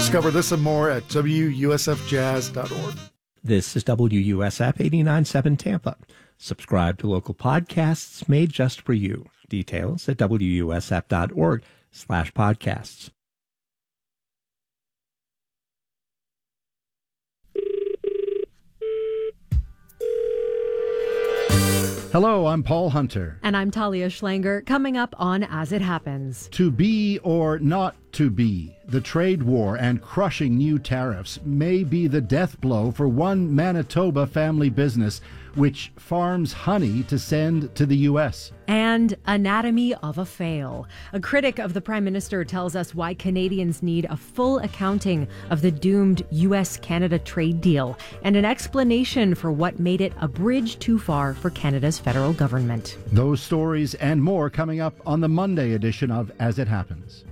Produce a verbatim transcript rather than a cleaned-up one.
Discover this and more at W U S F jazz dot org. This is W U S F eighty-nine point seven Tampa. Subscribe to local podcasts made just for you. Details at W U S F dot org slash podcasts. Hello, I'm Paul Hunter. And I'm Talia Schlanger, coming up on As It Happens. To be or not to be, the trade war and crushing new tariffs may be the death blow for one Manitoba family business which farms honey to send to the U S. And Anatomy of a Fail. A critic of the Prime Minister tells us why Canadians need a full accounting of the doomed U S Canada trade deal and an explanation for what made it a bridge too far for Canada's federal government. Those stories and more coming up on the Monday edition of As It Happens.